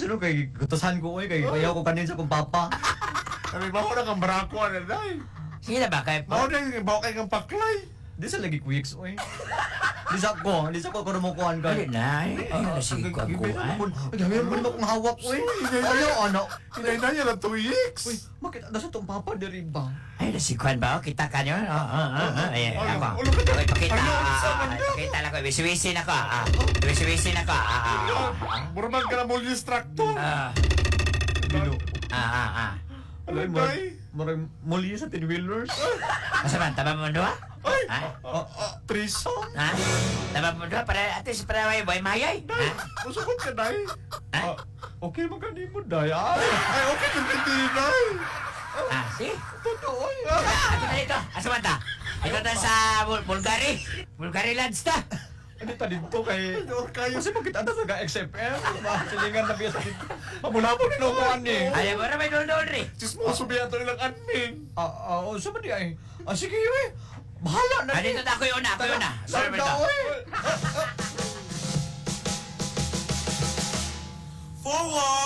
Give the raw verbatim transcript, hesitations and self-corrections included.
sino kay gutusan ko oy kay ayaw ko kanin sa kong papa. Sabi ba ko na kang barako na day? Sige na ba kay Mao na yung bawa kay kang paklay. Di sa lagi quicks oy. Di sa ko, di sa ko ko mo kuan ka. Ay na, ay na sige ko ko. Gabi mo mo kong hawak oy. Ayaw ano. Hinay na niya na two weeks. Uy, makita na sa tong papa diri ba? Ay na si Kwan ba? Kita ka nyo? Oo, oo, oo. Ayan, Ano? ako. Ulo ka- Okay, pakita. Ano? ah, Saan ah, man ah, Pakita lang ko. Wisi-wisi na ko. ah. Wisi-wisi na ko. ah, ah, ah. Murman ka na mo yung tractor. Ah, Bilo. ah, ah, ah. Alay mo. Maray muli sa tin wheelers. Asa man, taba mo doon? Ay! Ha? Ah, ah, Tris. Ha? Taba mo doon? Para at least para may boy mayay. Day, Ha? masukot ka, Day. Ha? Ah, okay magani mo day. Ay, Ay, okay, nagtitili, Day. Ah, si? totoo oy. Ah, ito na ito. Asa man ta? Ito na sa Bul- Bulgari. Bulgari Lands ta. Ano ta dito kay Or kayo. kasi makita na sa X F M. Silingan na biya sa dito. Pamula po ni Lokoan ni. Ayaw mo na may doon-doon rin. Chismoso biya ito nilang admin. Ah, ah, oh, sa di ay. Ah, sige eh. Bahala na. Ah, dito na ako yun na. Ako yun na. Sorry mo Sarda ito. oy. Forward!